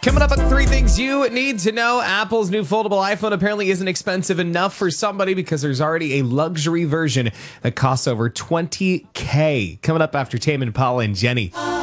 Coming up on three things you need to know. Apple's new foldable iPhone apparently isn't expensive enough for somebody because there's already a luxury version that costs over $20K. Coming up after Tame Impala and Jenny.